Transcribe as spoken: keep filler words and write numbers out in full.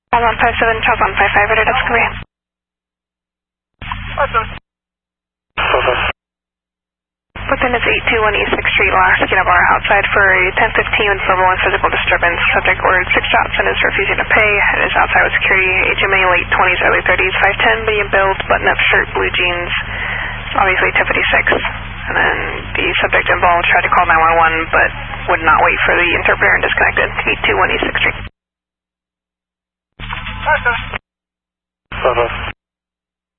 Charles one five seven, Charles one five five, ready to discovery. Within is eight two one East sixth Street, Los Bar, outside for a ten fifteen with level one physical disturbance. Subject ordered six shots and is refusing to pay. It is outside with security. H M A, late twenties, early thirties, five ten, medium build, button-up shirt, blue jeans, obviously Tiffany six. And then the subject involved tried to call nine one one, but would not wait for the interpreter and disconnected. eight two one East sixth Street.